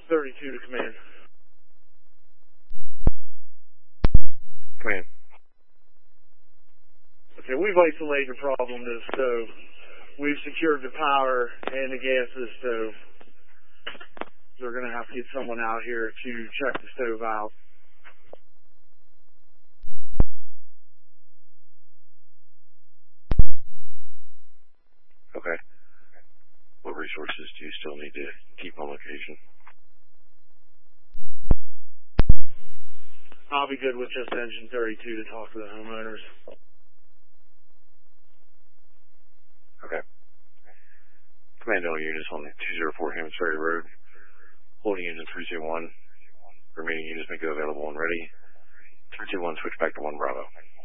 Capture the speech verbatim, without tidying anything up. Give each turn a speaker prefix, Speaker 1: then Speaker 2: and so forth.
Speaker 1: thirty-two to command.
Speaker 2: Command.
Speaker 1: Okay, we've isolated the problem to the stove. We've secured the power and the gas to the stove. They're going to have to get someone out here to check the stove out.
Speaker 2: Okay. What resources do you still need to keep on location?
Speaker 1: I'll be good with just engine thirty-two to talk to the homeowners.
Speaker 2: Okay. Command all units on two oh four Hammond Ferry Road. Holding unit three two one. Remaining units may go available when ready. three two one, switch back to one Bravo.